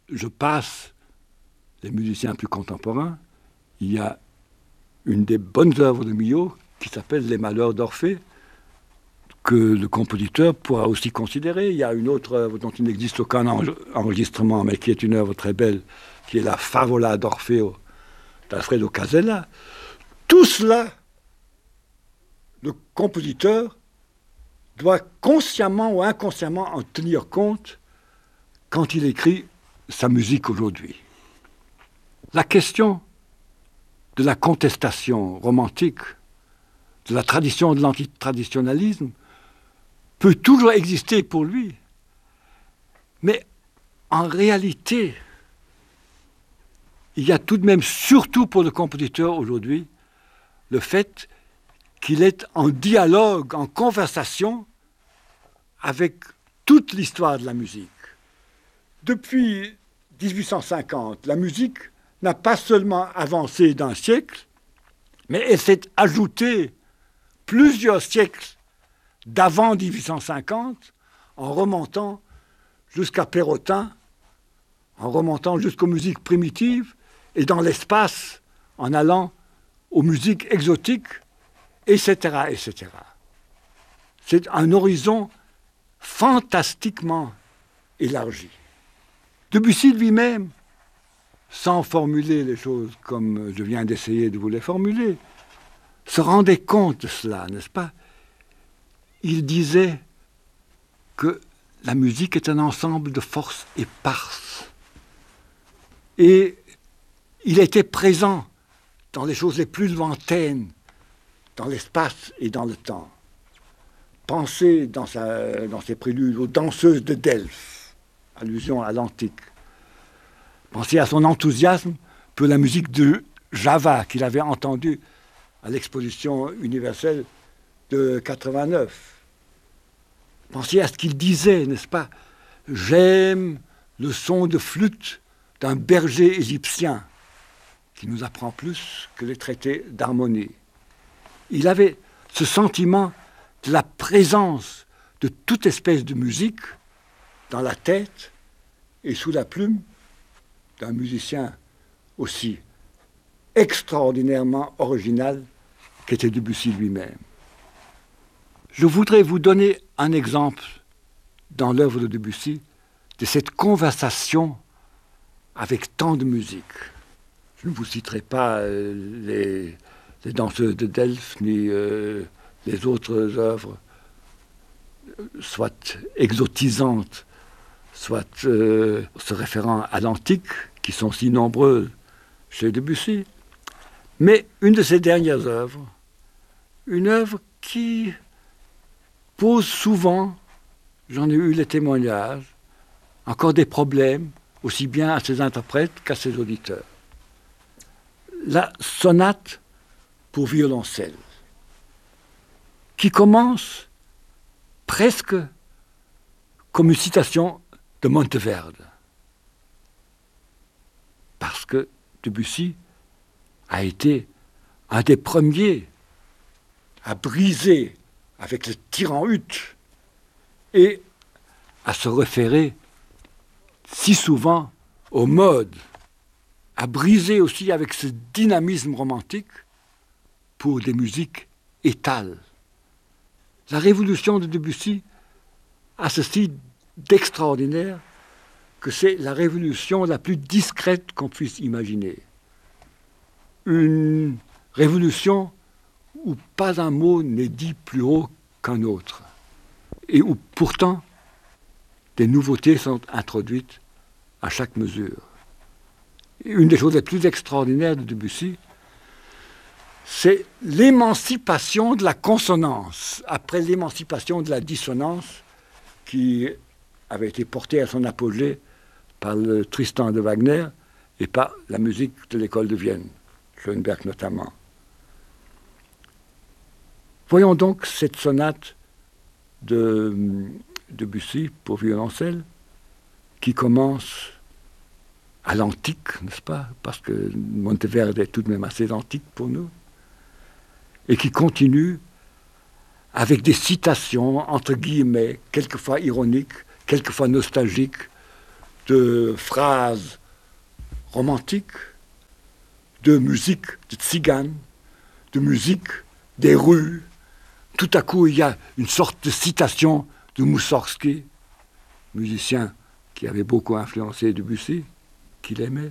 je passe les musiciens plus contemporains, il y a une des bonnes œuvres de Milhaud qui s'appelle Les Malheurs d'Orphée, que le compositeur pourra aussi considérer. Il y a une autre œuvre dont il n'existe aucun enregistrement, mais qui est une œuvre très belle, qui est la Favola d'Orfeo d'Alfredo Casella. Tout cela, le compositeur doit consciemment ou inconsciemment en tenir compte quand il écrit sa musique aujourd'hui. La question de la contestation romantique, de la tradition de l'antitraditionnalisme, peut toujours exister pour lui. Mais en réalité, il y a tout de même, surtout pour le compositeur aujourd'hui, le fait qu'il est en dialogue, en conversation avec toute l'histoire de la musique. Depuis 1850, la musique n'a pas seulement avancé d'un siècle, mais elle s'est ajoutée plusieurs siècles d'avant 1850, en remontant jusqu'à Perrotin, en remontant jusqu'aux musiques primitives, et dans l'espace, en allant aux musiques exotiques, etc., etc. C'est un horizon fantastiquement élargi. Debussy lui-même, sans formuler les choses comme je viens d'essayer de vous les formuler, se rendait compte de cela, n'est-ce pas? Il disait que la musique est un ensemble de forces éparses. Et il était présent dans les choses les plus lointaines, dans l'espace et dans le temps. Pensez dans ses préludes aux danseuses de Delphes, allusion à l'antique. Pensez à son enthousiasme pour la musique de Java qu'il avait entendue à l'exposition universelle de 89. Pensez à ce qu'il disait, n'est-ce pas? J'aime le son de flûte d'un berger égyptien qui nous apprend plus que les traités d'harmonie. Il avait ce sentiment de la présence de toute espèce de musique dans la tête et sous la plume d'un musicien aussi extraordinairement original qu'était Debussy lui-même. Je voudrais vous donner un exemple dans l'œuvre de Debussy de cette conversation avec tant de musique. Je ne vous citerai pas les danseuses de Delphes ni les autres œuvres, soit exotisantes, soit se référant à l'antique, qui sont si nombreuses chez Debussy. Mais une de ses dernières œuvres, une œuvre qui pose souvent, j'en ai eu les témoignages, encore des problèmes, aussi bien à ses interprètes qu'à ses auditeurs. La sonate pour violoncelle, qui commence presque comme une citation de Monteverde. Parce que Debussy a été un des premiers à briser avec le tyran-hutte et à se référer si souvent aux modes, à briser aussi avec ce dynamisme romantique pour des musiques étales. La révolution de Debussy a ceci d'extraordinaire que c'est la révolution la plus discrète qu'on puisse imaginer. Une révolution où pas un mot n'est dit plus haut qu'un autre, et où pourtant des nouveautés sont introduites à chaque mesure. Et une des choses les plus extraordinaires de Debussy, c'est l'émancipation de la consonance, après l'émancipation de la dissonance qui avait été portée à son apogée par le Tristan de Wagner et par la musique de l'école de Vienne, Schoenberg notamment. Voyons donc cette sonate de Debussy pour violoncelle qui commence à l'antique, n'est-ce pas? Parce que Monteverde est tout de même assez antique pour nous, et qui continue avec des citations, entre guillemets, quelquefois ironiques, quelquefois nostalgiques, de phrases romantiques, de musique de tzigane, de musique des rues. Tout à coup, il y a une sorte de citation de Moussorgsky, musicien qui avait beaucoup influencé Debussy, qu'il aimait.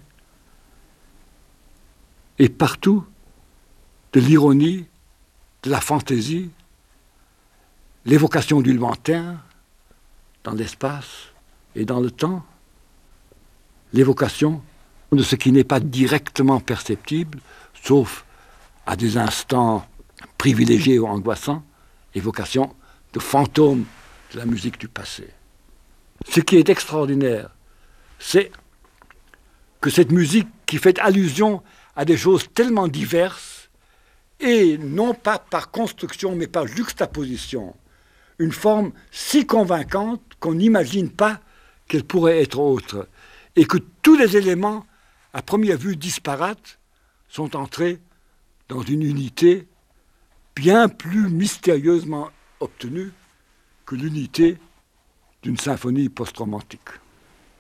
Et partout, de l'ironie, de la fantaisie, l'évocation du lointain dans l'espace et dans le temps, l'évocation de ce qui n'est pas directement perceptible, sauf à des instants privilégiés ou angoissants, évocation de fantômes de la musique du passé. Ce qui est extraordinaire, c'est que cette musique qui fait allusion à des choses tellement diverses, et non pas par construction, mais par juxtaposition, une forme si convaincante qu'on n'imagine pas qu'elle pourrait être autre, et que tous les éléments, à première vue disparates, sont entrés dans une unité bien plus mystérieusement obtenue que l'unité d'une symphonie post-romantique.